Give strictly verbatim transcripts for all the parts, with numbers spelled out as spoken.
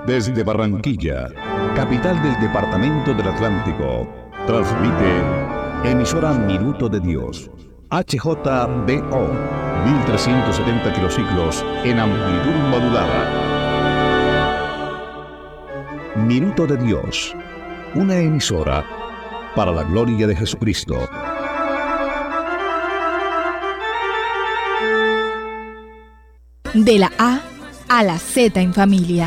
Desde Barranquilla, capital del departamento del Atlántico, transmite emisora Minuto de Dios, H J B O, mil trescientos setenta kilociclos en amplitud modulada. Minuto de Dios, una emisora para la gloria de Jesucristo. De la A a la Z en familia.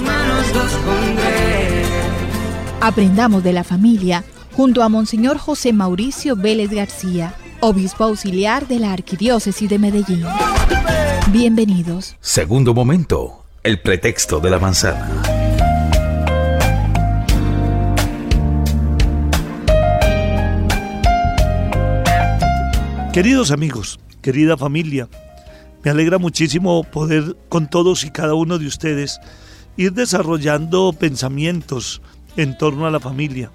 Aprendamos de la familia junto a Monseñor José Mauricio Vélez García, obispo auxiliar de la Arquidiócesis de Medellín. Bienvenidos. Segundo momento, el pretexto de la manzana. Queridos amigos, querida familia, me alegra muchísimo poder con todos y cada uno de ustedes ir desarrollando pensamientos en torno a la familia.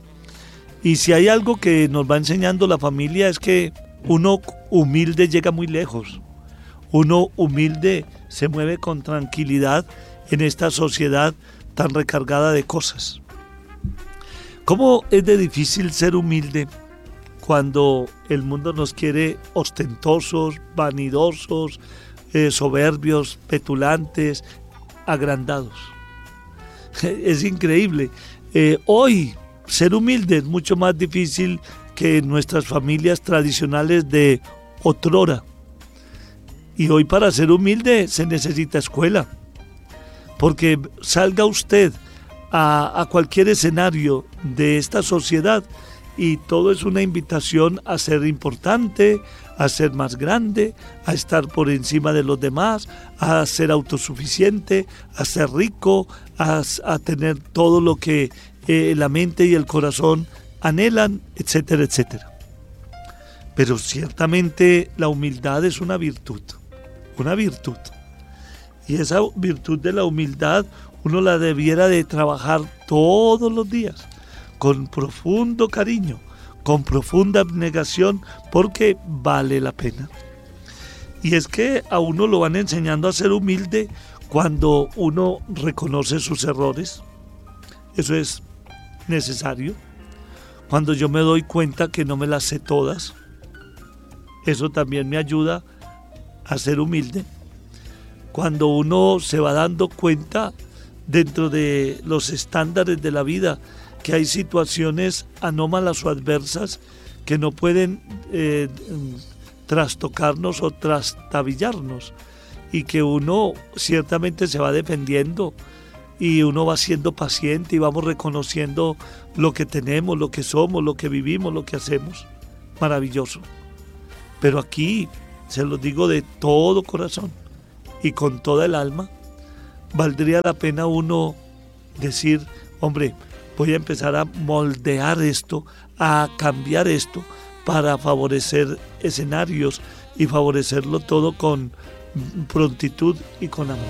Y si hay algo que nos va enseñando la familia es que uno humilde llega muy lejos. Uno humilde se mueve con tranquilidad en esta sociedad tan recargada de cosas. ¿Cómo es de difícil ser humilde cuando el mundo nos quiere ostentosos, vanidosos, eh, soberbios, petulantes, agrandados? Es increíble. Eh, hoy ser humilde es mucho más difícil que en nuestras familias tradicionales de otrora. Y hoy para ser humilde se necesita escuela. Porque salga usted a, a cualquier escenario de esta sociedad y todo es una invitación a ser importante, a ser más grande, a estar por encima de los demás, a ser autosuficiente, a ser rico, a, a tener todo lo que eh, la mente y el corazón anhelan, etcétera, etcétera. Pero ciertamente la humildad es una virtud, una virtud. Y esa virtud de la humildad uno la debiera de trabajar todos los días, con profundo cariño, con profunda abnegación, porque vale la pena. Y es que a uno lo van enseñando a ser humilde cuando uno reconoce sus errores. Eso es necesario. Cuando yo me doy cuenta que no me las sé todas, eso también me ayuda a ser humilde. Cuando uno se va dando cuenta dentro de los estándares de la vida que hay situaciones anómalas o adversas que no pueden eh, trastocarnos o trastabillarnos, y que uno ciertamente se va defendiendo y uno va siendo paciente y vamos reconociendo lo que tenemos, lo que somos, lo que vivimos, lo que hacemos. Maravilloso. Pero aquí, se lo digo de todo corazón y con toda el alma, valdría la pena uno decir, hombre, voy a empezar a moldear esto, a cambiar esto para favorecer escenarios y favorecerlo todo con prontitud y con amor.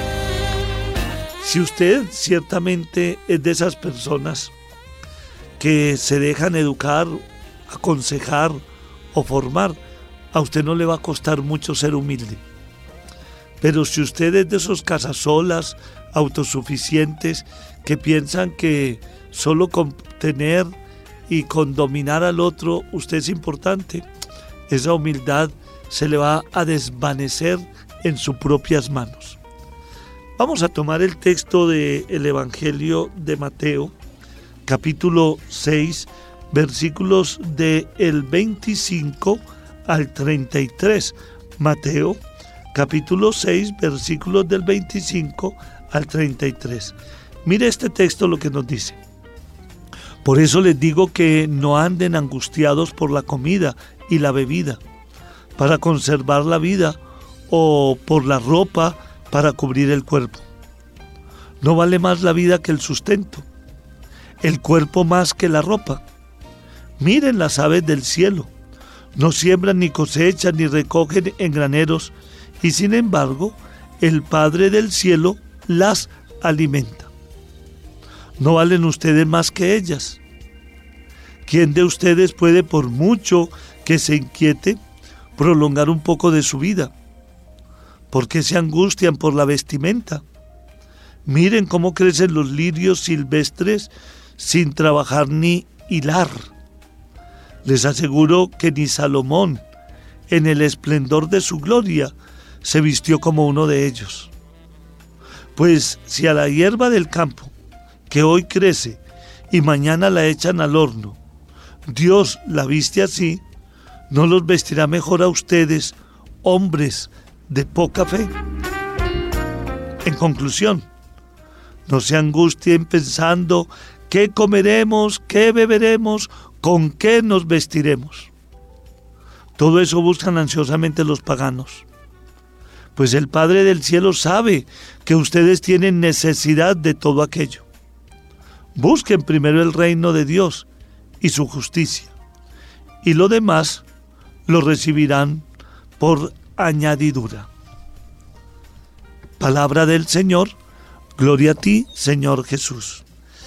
Si usted ciertamente es de esas personas que se dejan educar, aconsejar o formar, a usted no le va a costar mucho ser humilde. Pero si usted es de esos casasolas, autosuficientes, que piensan que solo con tener y con dominar al otro usted es importante, esa humildad se le va a desvanecer en sus propias manos. Vamos a tomar el texto del Evangelio de Mateo, capítulo seis, versículos del veinticinco al treinta y tres. Mateo, capítulo seis, versículos del veinticinco al treinta y tres. Mire este texto lo que nos dice. Por eso les digo que no anden angustiados por la comida y la bebida, para conservar la vida, o por la ropa para cubrir el cuerpo. ¿No vale más la vida que el sustento? ¿El cuerpo más que la ropa? Miren las aves del cielo. No siembran ni cosechan ni recogen en graneros, y sin embargo, el Padre del cielo las alimenta. ¿No valen ustedes más que ellas? ¿Quién de ustedes puede, por mucho que se inquiete, prolongar un poco de su vida? ¿Por qué se angustian por la vestimenta? Miren cómo crecen los lirios silvestres sin trabajar ni hilar. Les aseguro que ni Salomón, en el esplendor de su gloria, se vistió como uno de ellos. Pues si a la hierba del campo, que hoy crece y mañana la echan al horno, Dios la viste así, ¿no los vestirá mejor a ustedes, hombres de poca fe? En conclusión, no se angustien pensando qué comeremos, qué beberemos, con qué nos vestiremos. Todo eso buscan ansiosamente los paganos. Pues el Padre del cielo sabe que ustedes tienen necesidad de todo aquello. Busquen primero el reino de Dios y su justicia, y lo demás lo recibirán por añadidura. Palabra del Señor, gloria a ti, Señor Jesús.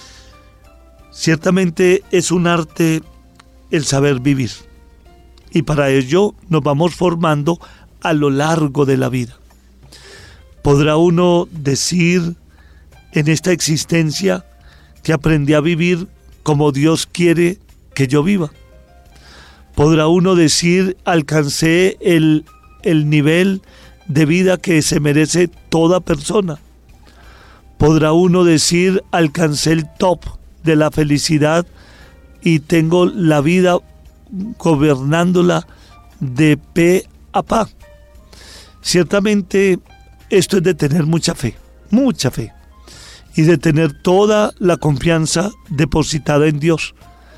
Ciertamente es un arte el saber vivir, y para ello nos vamos formando a lo largo de la vida. Podrá uno decir en esta existencia que aprendí a vivir como Dios quiere que yo viva. Podrá uno decir alcancé el, el nivel de vida que se merece toda persona. Podrá uno decir alcancé el top de la felicidad y tengo la vida gobernándola de pe a pa. Ciertamente esto es de tener mucha fe, mucha fe, y de tener toda la confianza depositada en Dios.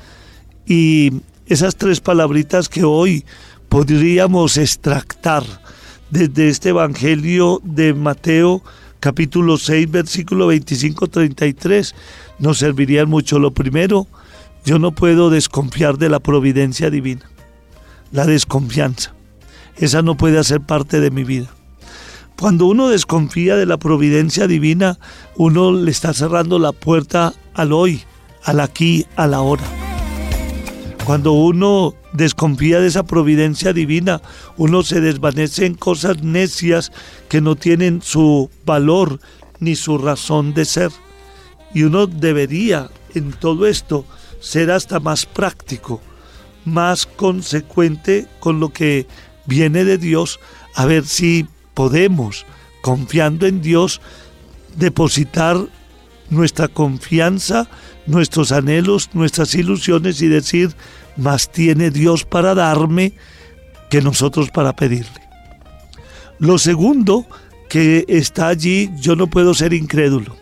Y esas tres palabritas que hoy podríamos extractar desde este Evangelio de Mateo, capítulo seis, versículo veinticinco a treinta y tres, nos servirían mucho. Lo primero, yo no puedo desconfiar de la providencia divina. La desconfianza, esa no puede hacer parte de mi vida. Cuando uno desconfía de la providencia divina, uno le está cerrando la puerta al hoy, al aquí, al ahora. Cuando uno desconfía de esa providencia divina, uno se desvanece en cosas necias que no tienen su valor ni su razón de ser. Y uno debería en todo esto ser hasta más práctico, más consecuente con lo que viene de Dios, a ver si podemos, confiando en Dios, depositar nuestra confianza, nuestros anhelos, nuestras ilusiones y decir, más tiene Dios para darme que nosotros para pedirle. Lo segundo que está allí, yo no puedo ser incrédulo.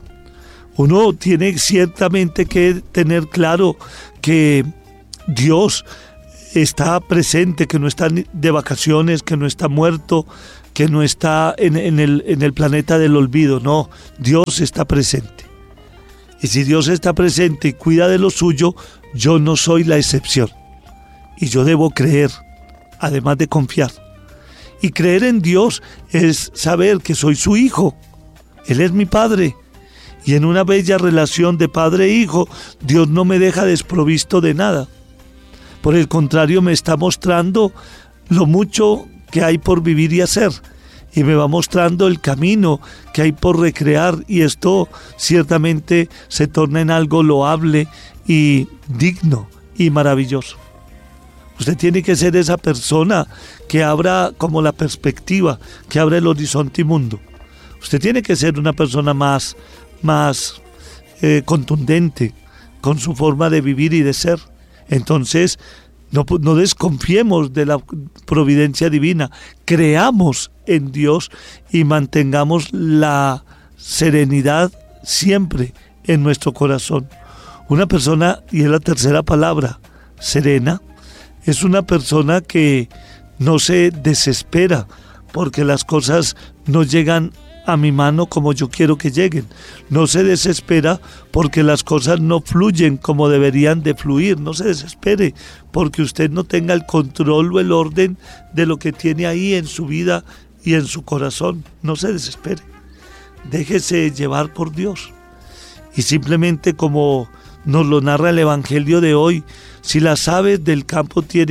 Uno tiene ciertamente que tener claro que Dios está presente, que no está de vacaciones, que no está muerto, que no está en, en, el, en el planeta del olvido. No, Dios está presente. Y si Dios está presente y cuida de lo suyo, yo no soy la excepción. Y yo debo creer, además de confiar. Y creer en Dios es saber que soy su hijo. Él es mi padre. Y en una bella relación de padre e hijo, Dios no me deja desprovisto de nada. Por el contrario, me está mostrando lo mucho que hay por vivir y hacer. Y me va mostrando el camino que hay por recrear. Y esto ciertamente se torna en algo loable y digno y maravilloso. Usted tiene que ser esa persona que abra como la perspectiva, que abra el horizonte y mundo. Usted tiene que ser una persona más, más eh, contundente con su forma de vivir y de ser. Entonces, no, no desconfiemos de la providencia divina, creamos en Dios y mantengamos la serenidad siempre en nuestro corazón. Una persona, y es la tercera palabra, serena, es una persona que no se desespera porque las cosas no llegan a mi mano como yo quiero que lleguen. No se desespera porque las cosas no fluyen como deberían de fluir. No se desespere porque usted no tenga el control o el orden de lo que tiene ahí en su vida y en su corazón. No se desespere. Déjese llevar por Dios. Y simplemente como nos lo narra el Evangelio de hoy, si las aves del campo tienen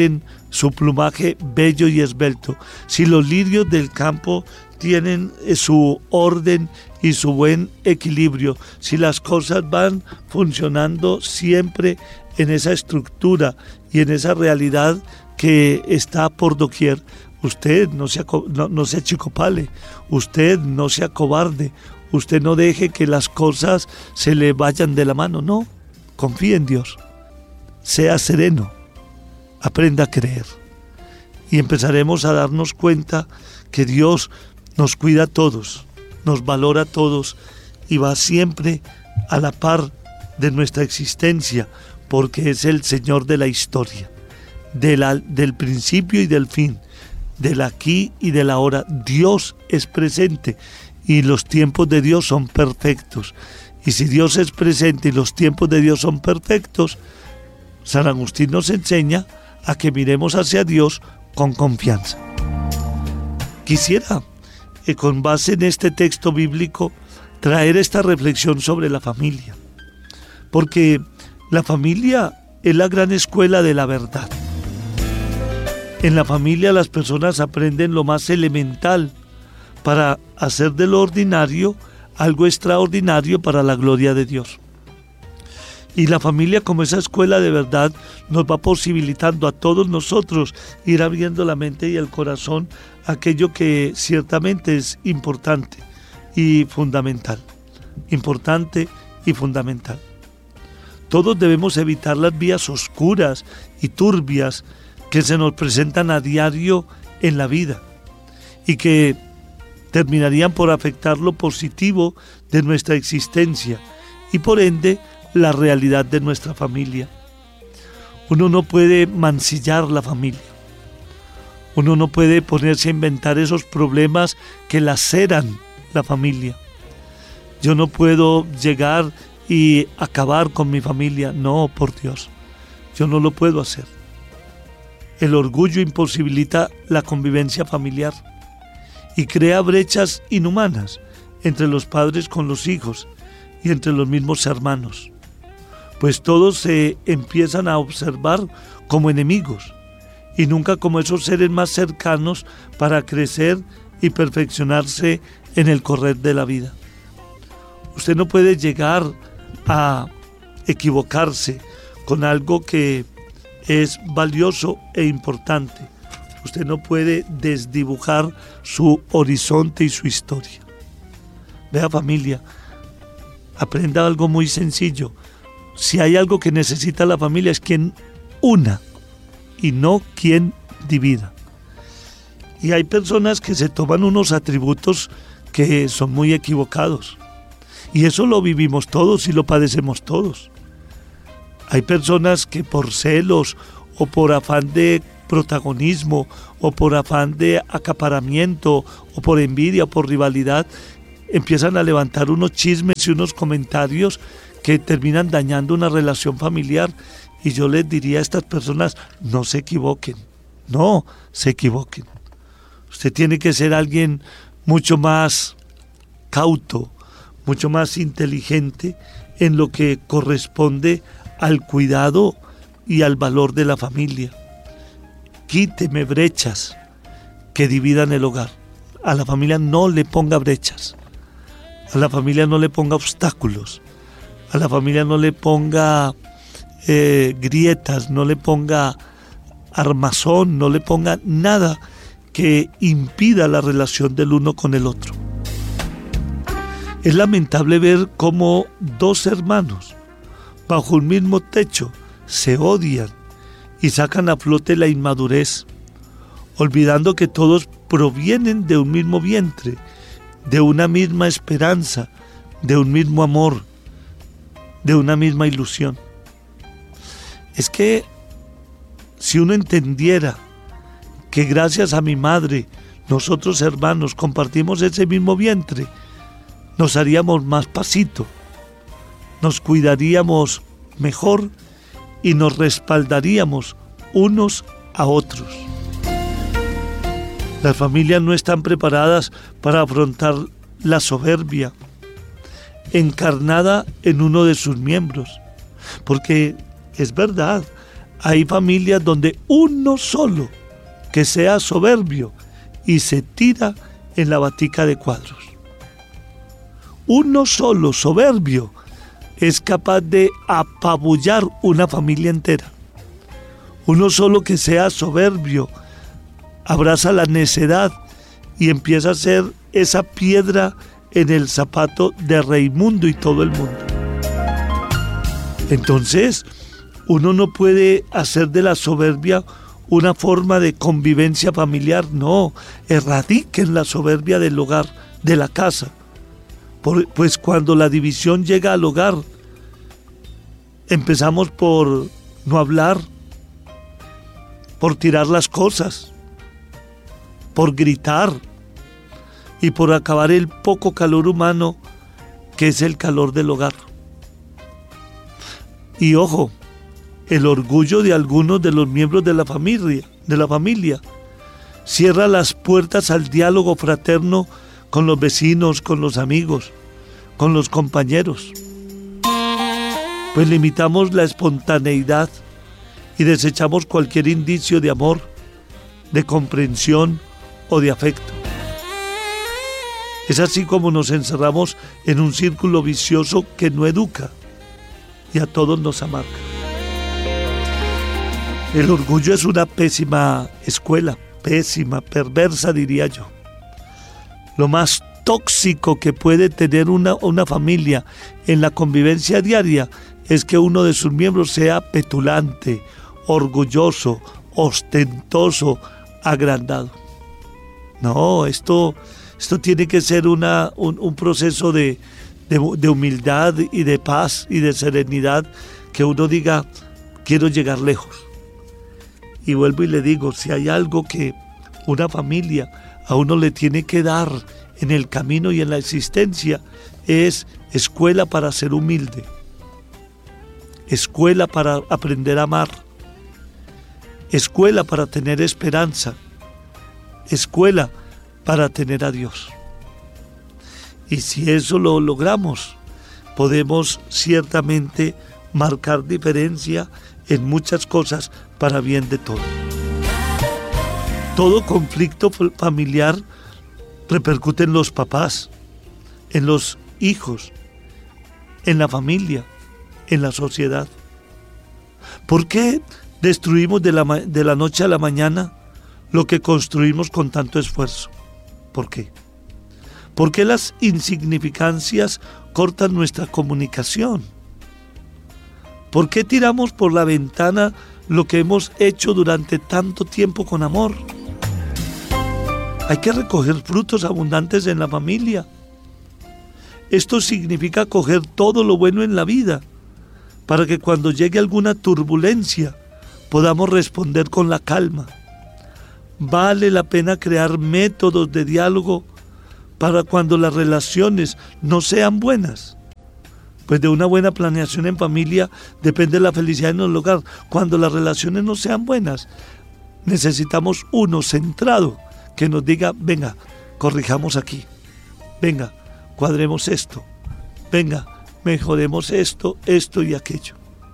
su plumaje bello y esbelto, si los lirios del campo tienen su orden y su buen equilibrio, si las cosas van funcionando siempre en esa estructura y en esa realidad que está por doquier, usted no se, no, no se achicopale, usted no se acobarde, usted no deje que las cosas se le vayan de la mano, no, confíe en Dios, sea sereno, aprenda a creer y empezaremos a darnos cuenta que Dios nos cuida a todos, nos valora a todos y va siempre a la par de nuestra existencia porque es el Señor de la historia, de la, del principio y del fin, del aquí y del ahora. Dios es presente y los tiempos de Dios son perfectos. Y si Dios es presente y los tiempos de Dios son perfectos, San Agustín nos enseña a que miremos hacia Dios con confianza. Quisiera, eh, con base en este texto bíblico, traer esta reflexión sobre la familia, porque la familia es la gran escuela de la verdad. En la familia las personas aprenden lo más elemental para hacer de lo ordinario algo extraordinario para la gloria de Dios. Y la familia, como esa escuela de verdad, nos va posibilitando a todos nosotros ir abriendo la mente y el corazón a aquello que ciertamente es importante y fundamental. Importante y fundamental. Todos debemos evitar las vías oscuras y turbias que se nos presentan a diario en la vida y que terminarían por afectar lo positivo de nuestra existencia y por ende la realidad de nuestra familia. Uno no puede mancillar la familia. Uno no puede ponerse a inventar esos problemas que laceran la familia. Yo no puedo llegar y acabar con mi familia. No, por Dios. Yo no lo puedo hacer. El orgullo imposibilita la convivencia familiar y crea brechas inhumanas entre los padres con los hijos y entre los mismos hermanos, pues todos se empiezan a observar como enemigos y nunca como esos seres más cercanos para crecer y perfeccionarse en el correr de la vida. Usted no puede llegar a equivocarse con algo que es valioso e importante. Usted no puede desdibujar su horizonte y su historia. Vea, familia, aprenda algo muy sencillo. Si hay algo que necesita la familia es quien una y no quien divida. Y hay personas que se toman unos atributos que son muy equivocados. Y eso lo vivimos todos y lo padecemos todos. Hay personas que por celos o por afán de protagonismo o por afán de acaparamiento o por envidia o por rivalidad empiezan a levantar unos chismes y unos comentarios que terminan dañando una relación familiar. Y yo les diría a estas personas, no se equivoquen, no se equivoquen. Usted tiene que ser alguien mucho más cauto, mucho más inteligente en lo que corresponde al cuidado y al valor de la familia. Quíteme brechas que dividan el hogar. A la familia no le ponga brechas. A la familia no le ponga obstáculos. A la familia no le ponga eh, grietas, no le ponga armazón, no le ponga nada que impida la relación del uno con el otro. Es lamentable ver cómo dos hermanos bajo un mismo techo se odian y sacan a flote la inmadurez, olvidando que todos provienen de un mismo vientre, de una misma esperanza, de un mismo amor, de una misma ilusión. Es que si uno entendiera que gracias a mi madre, nosotros hermanos compartimos ese mismo vientre, nos haríamos más pasito, nos cuidaríamos mejor y nos respaldaríamos unos a otros. Las familias no están preparadas para afrontar la soberbia encarnada en uno de sus miembros, porque es verdad, Hay familias donde uno solo que sea soberbio y se tira en la batica de cuadros. Uno solo soberbio es capaz de apabullar una familia entera. Uno solo que sea soberbio abraza la necedad y empieza a ser esa piedra en el zapato de Raimundo y todo el mundo. Entonces, uno no puede hacer de la soberbia una forma de convivencia familiar. No, erradiquen la soberbia del hogar, de la casa. Por, pues cuando la división llega al hogar, empezamos por no hablar, por tirar las cosas, por gritar y por acabar el poco calor humano que es el calor del hogar. Y ojo, el orgullo de algunos de los miembros de la familia, de la familia, cierra las puertas al diálogo fraterno con los vecinos, con los amigos, con los compañeros. Pues limitamos la espontaneidad y desechamos cualquier indicio de amor, de comprensión o de afecto. Es así como nos encerramos en un círculo vicioso que no educa y a todos nos amarga. El orgullo es una pésima escuela, pésima, perversa diría yo. Lo más tóxico que puede tener una, una familia en la convivencia diaria es que uno de sus miembros sea petulante, orgulloso, ostentoso, agrandado. No, esto, esto tiene que ser una, un, un proceso de, de, de humildad y de paz y de serenidad, que uno diga, quiero llegar lejos. Y vuelvo y le digo, si hay algo que una familia a uno le tiene que dar en el camino y en la existencia, es escuela para ser humilde, escuela para aprender a amar, escuela para tener esperanza, escuela para tener a Dios. Y si eso lo logramos, podemos ciertamente marcar diferencia en muchas cosas para bien de todos. Todo conflicto familiar repercute en los papás, en los hijos, en la familia, en la sociedad. ¿Por qué destruimos de la, de la noche a la mañana lo que construimos con tanto esfuerzo? ¿Por qué? ¿Por qué las insignificancias cortan nuestra comunicación? ¿Por qué tiramos por la ventana lo que hemos hecho durante tanto tiempo con amor? Hay que recoger frutos abundantes en la familia. Esto significa coger todo lo bueno en la vida, para que cuando llegue alguna turbulencia podamos responder con la calma. Vale la pena crear métodos de diálogo para cuando las relaciones no sean buenas. Pues de una buena planeación en familia depende la felicidad en el hogar. Cuando las relaciones no sean buenas, necesitamos uno centrado que nos diga, venga, corrijamos aquí, venga, cuadremos esto, venga, mejoremos esto, esto y aquello.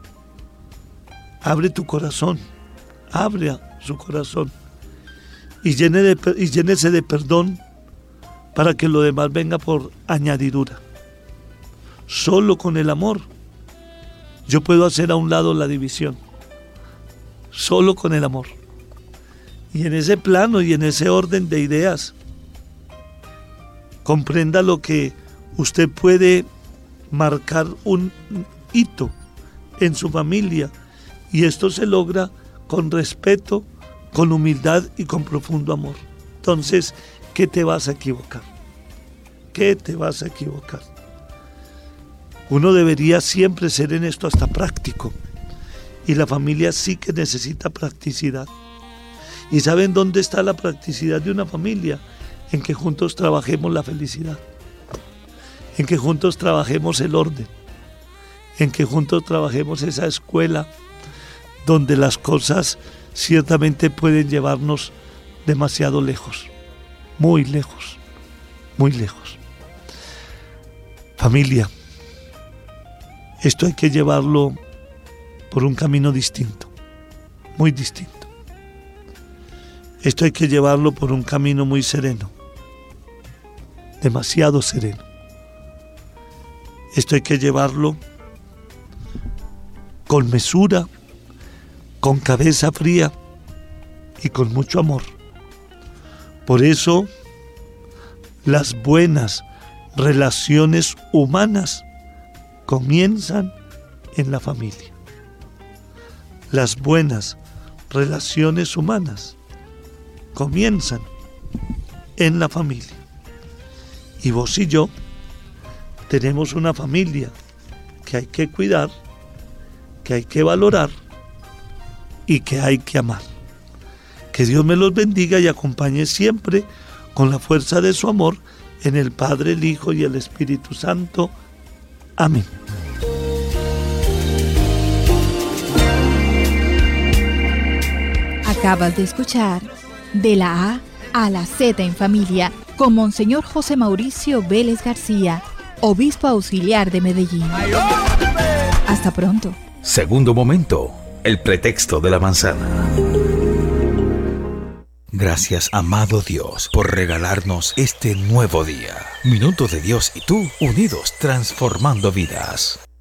Abre tu corazón, abre su corazón y, llene de, y llénese de perdón para que lo demás venga por añadidura. Solo con el amor yo puedo hacer a un lado la división. Solo con el amor. Y en ese plano y en ese orden de ideas, comprenda lo que usted puede marcar un hito en su familia, y esto se logra con respeto, con humildad y con profundo amor. Entonces, ¿qué te vas a equivocar? ¿Qué te vas a equivocar? Uno debería siempre ser en esto hasta práctico, y la familia sí que necesita practicidad. ¿Y saben dónde está la practicidad de una familia? En que juntos trabajemos la felicidad, en que juntos trabajemos el orden, en que juntos trabajemos esa escuela donde las cosas ciertamente pueden llevarnos demasiado lejos, muy lejos, muy lejos. Familia, esto hay que llevarlo por un camino distinto. muy distinto. Esto hay que llevarlo por un camino muy sereno, demasiado sereno. Esto hay que llevarlo con mesura, con cabeza fría y con mucho amor. Por eso, las buenas relaciones humanas comienzan en la familia. Las buenas relaciones humanas comienzan en la familia. Y vos y yo tenemos una familia que hay que cuidar, que hay que valorar y que hay que amar. Que Dios me los bendiga y acompañe siempre con la fuerza de su amor en el Padre, el Hijo y el Espíritu Santo. Amén. Acabas de escuchar De la A a la Z en Familia con Monseñor José Mauricio Vélez García, obispo auxiliar de Medellín. Hasta pronto. Segundo momento, el pretexto de la manzana. Gracias, amado Dios, por regalarnos este nuevo día. Minuto de Dios y tú, unidos, transformando vidas.